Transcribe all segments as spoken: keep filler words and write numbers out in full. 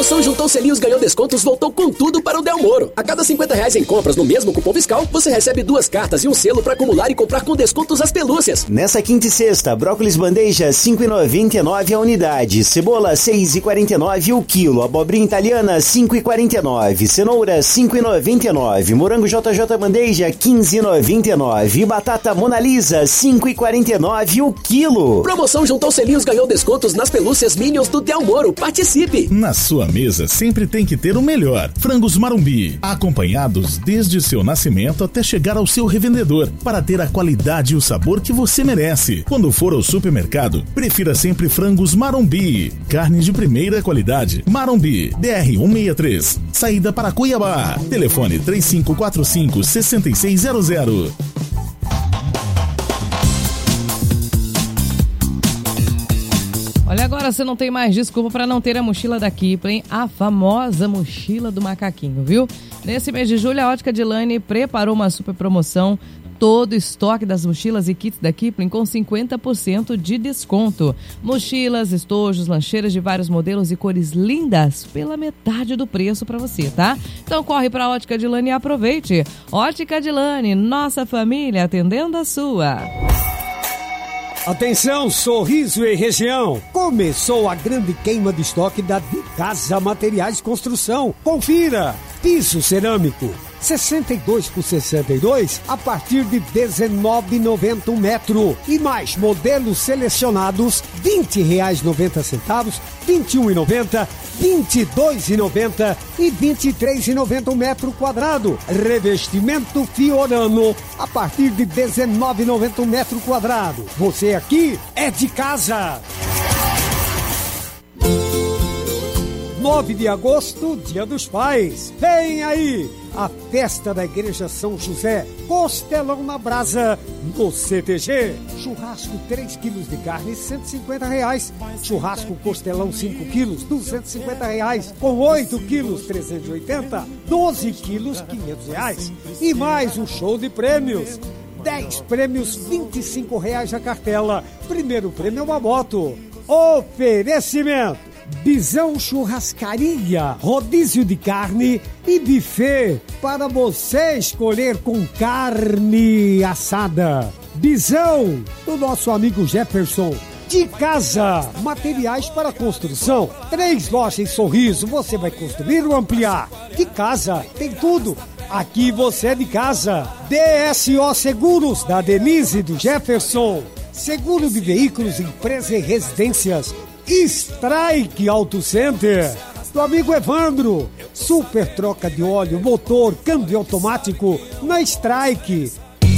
Promoção Juntou Selinhos Ganhou Descontos voltou com tudo para o Del Moro. A cada cinquenta reais em compras no mesmo cupom fiscal, você recebe duas cartas e um selo para acumular e comprar com descontos as pelúcias. Nessa quinta e sexta, brócolis bandeja cinco reais e noventa e nove centavos a unidade, cebola seis reais e quarenta e nove centavos o quilo, abobrinha italiana cinco reais e quarenta e nove centavos, cenoura cinco reais e noventa e nove centavos, morango J J bandeja quinze reais e noventa e nove centavos e batata Mona Lisa cinco reais e quarenta e nove centavos o quilo. Promoção Juntou Selinhos Ganhou Descontos nas pelúcias Minions do Del Moro. Participe! Na sua mesa sempre tem que ter o melhor. Frangos Marumbi, acompanhados desde seu nascimento até chegar ao seu revendedor, para ter a qualidade e o sabor que você merece. Quando for ao supermercado, prefira sempre Frangos Marumbi. Carne de primeira qualidade. Marumbi, D R cento e sessenta e três. Saída para Cuiabá. Telefone três cinco quatro cinco, seis seis zero zero. Olha, agora você não tem mais desculpa para não ter a mochila da Kipling, a famosa mochila do macaquinho, viu? Nesse mês de julho, a Ótica Dilane preparou uma super promoção, todo o estoque das mochilas e kits da Kipling com cinquenta por cento de desconto. Mochilas, estojos, lancheiras de vários modelos e cores lindas pela metade do preço para você, tá? Então corre para a Ótica Dilane e aproveite. Ótica Dilane, nossa família atendendo a sua. Atenção, Sorriso e região. Começou a grande queima de estoque da De Casa Materiais de Construção. Confira. Piso cerâmico sessenta e dois por sessenta e dois a partir de dezenove reais e noventa centavos um metro. E mais modelos selecionados vinte reais e noventa centavos, vinte e um reais e noventa centavos, vinte e dois reais e noventa centavos e vinte e três reais e noventa centavos um metro quadrado. Revestimento Fiorano a partir de dezenove reais e noventa centavos um metro quadrado. Você aqui é de casa. nove de agosto, Dia dos Pais. Vem aí a festa da Igreja São José, Costelão na Brasa, no C T G. Churrasco três quilos de carne, cento e cinquenta reais. Churrasco Costelão cinco quilos, duzentos e cinquenta reais. Com oito quilos, trezentos e oitenta. doze quilos, quinhentos reais. E mais um show de prêmios. dez prêmios, vinte e cinco reais a cartela. Primeiro prêmio é uma moto. Oferecimento: Bisão Churrascaria, rodízio de carne e buffet para você escolher com carne assada. Bisão, do nosso amigo Jefferson. De Casa, materiais para construção. Três lojas em Sorriso, você vai construir ou ampliar. De Casa, tem tudo. Aqui você é de casa. D S O Seguros, da Denise e do Jefferson. Seguro de veículos, empresa e residências. Strike Auto Center, do amigo Evandro. Super troca de óleo, motor, câmbio automático na Strike.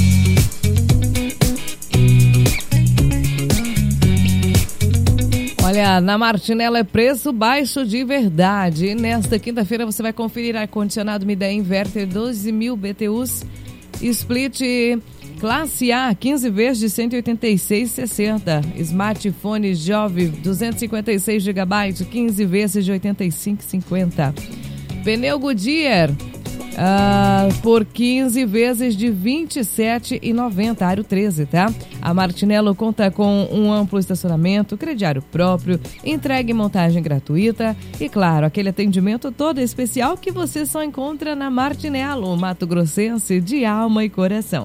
Olha, na Martinello é preço baixo de verdade. E nesta quinta-feira você vai conferir ar-condicionado Midea Inverter doze mil B T Us, Split Classe A, quinze vezes de cento e oitenta e seis reais e sessenta centavos. Smartphone Jove, duzentos e cinquenta e seis gigabytes, quinze vezes de oitenta e cinco reais e cinquenta centavos. Pneu Goodyear, uh, por quinze vezes de vinte e sete reais e noventa centavos, aro treze, tá? A Martinello conta com um amplo estacionamento, crediário próprio, entrega e montagem gratuita e, claro, aquele atendimento todo especial que você só encontra na Martinello, Mato Grossense de alma e coração.